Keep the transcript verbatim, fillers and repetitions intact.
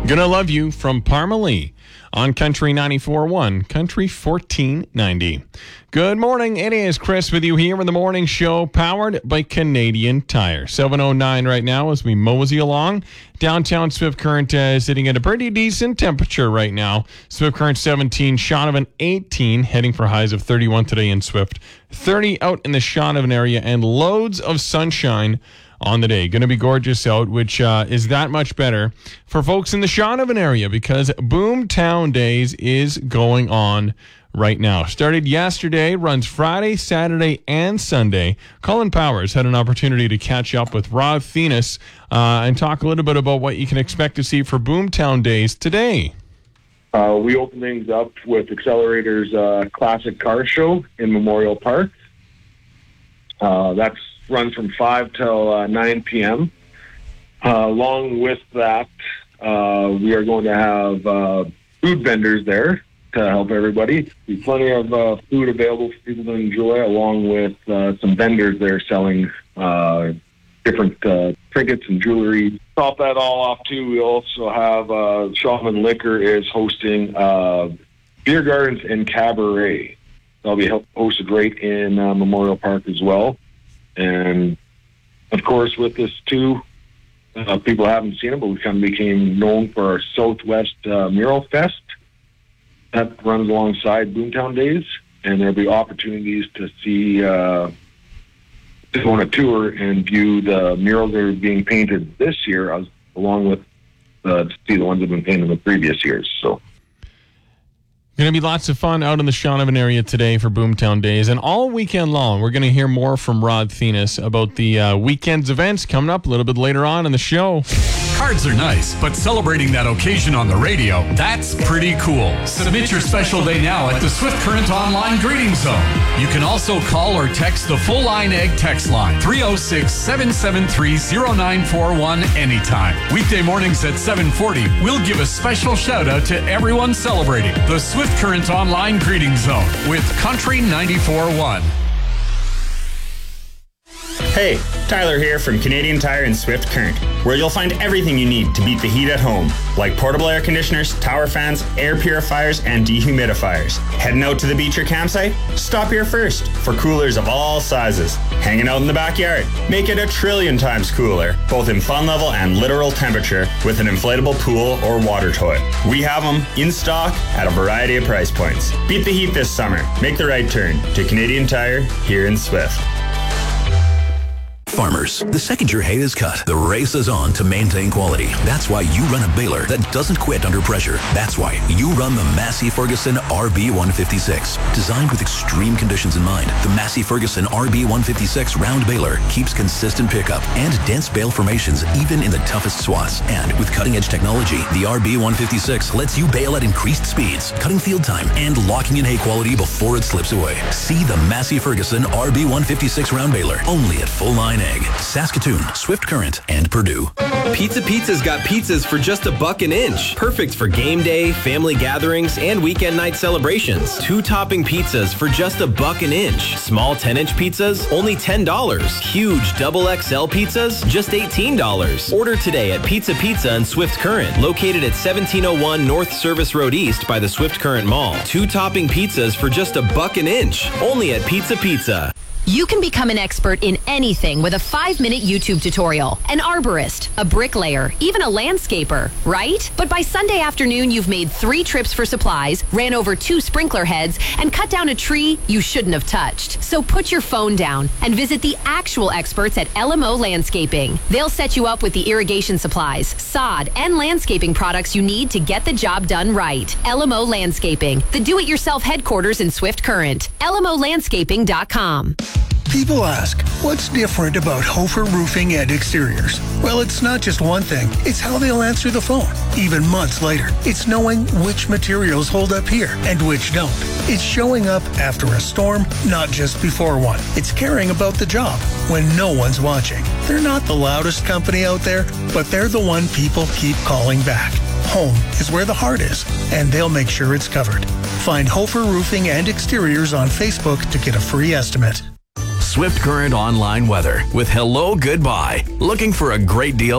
Gonna Love You from Parmalee on Country ninety-four point one, Country fourteen ninety. Good morning. It is Chris with you here in the morning show, powered by Canadian Tire. seven oh nine right now as we mosey along. Downtown Swift Current uh, sitting at a pretty decent temperature right now. Swift Current seventeen, Shaunavon eighteen, heading for highs of thirty-one today in Swift. thirty out in the Shaunavon area and loads of sunshine on the day. Going to be gorgeous out, which uh, is that much better for folks in the Shaunavon area because Boomtown Days is going on right now. Started yesterday, runs Friday, Saturday, and Sunday. Colin Powers had an opportunity to catch up with Rod Thenis uh, and talk a little bit about what you can expect to see for Boomtown Days today. Uh, we open things up with Accelerator's uh, Classic Car Show in Memorial Park. Uh, that's runs from five till uh, nine p.m. Uh, along with that, uh, we are going to have uh, food vendors there to help everybody. There's plenty of uh, food available for people to enjoy, along with uh, some vendors there selling uh, different uh, trinkets and jewelry. To top that all off, too, we also have uh, Shaunavon Liquor is hosting uh, beer gardens and cabaret. They'll be hosted right in uh, Memorial Park as well. And, of course, with this, too, uh, people haven't seen it, but we kind of became known for our Southwest uh, Mural Fest. That runs alongside Boomtown Days, and there'll be opportunities to see, uh, to go on a tour and view the murals that are being painted this year, as, along with uh, to see the ones that have been painted in the previous years. So. Going to be lots of fun out in the Shaunavon area today for Boomtown Days. And all weekend long, we're going to hear more from Rod Thenis about the uh, weekend's events coming up a little bit later on in the show. Cards are nice, but celebrating that occasion on the radio, that's pretty cool. Submit your special day now at the Swift Current Online Greeting Zone. You can also call or text the Full Line Egg text line, three oh six, seven seven three, oh nine four one anytime. Weekday mornings at seven forty, we'll give a special shout out to everyone celebrating the Swift Current Online Greeting Zone with Country ninety-four point one. Hey, Tyler here from Canadian Tire and Swift Current, where you'll find everything you need to beat the heat at home, like portable air conditioners, tower fans, air purifiers, and dehumidifiers. Heading out to the beach or campsite? Stop here first for coolers of all sizes. Hanging out in the backyard? Make it a trillion times cooler, both in fun level and literal temperature, with an inflatable pool or water toy. We have them in stock at a variety of price points. Beat the heat this summer. Make the right turn to Canadian Tire here in Swift. Farmers, the second your hay is cut, the race is on to maintain quality. That's why you run a baler that doesn't quit under pressure. That's why you run the Massey Ferguson R B one fifty-six. Designed with extreme conditions in mind, the Massey Ferguson R B one fifty-six round baler keeps consistent pickup and dense bale formations even in the toughest swaths. And with cutting-edge technology, the R B one fifty-six lets you bale at increased speeds, cutting field time and locking in hay quality before it slips away. See the Massey Ferguson R B one fifty-six round baler only at Full Line Egg, Saskatoon, Swift Current, and Purdue. Pizza Pizza's got pizzas for just a buck an inch. Perfect for game day, family gatherings, and weekend night celebrations. Two topping pizzas for just a buck an inch. Small ten-inch pizzas, only ten dollars. Huge double X L pizzas, just eighteen dollars. Order today at Pizza Pizza in Swift Current, located at seventeen oh one North Service Road East by the Swift Current Mall. Two topping pizzas for just a buck an inch, only at Pizza Pizza. You can become an expert in anything with a five-minute YouTube tutorial. An arborist, a bricklayer, even a landscaper, right? But by Sunday afternoon, you've made three trips for supplies, ran over two sprinkler heads, and cut down a tree you shouldn't have touched. So put your phone down and visit the actual experts at L M O Landscaping. They'll set you up with the irrigation supplies, sod, and landscaping products you need to get the job done right. L M O Landscaping, the do-it-yourself headquarters in Swift Current. L M O landscaping dot com. People ask, what's different about Hofer Roofing and Exteriors? Well, it's not just one thing. It's how they'll answer the phone, even months later. It's knowing which materials hold up here and which don't. It's showing up after a storm, not just before one. It's caring about the job when no one's watching. They're not the loudest company out there, but they're the one people keep calling back. Home is where the heart is, and they'll make sure it's covered. Find Hofer Roofing and Exteriors on Facebook to get a free estimate. Swift Current Online Weather with Hello Goodbye. Looking for a great deal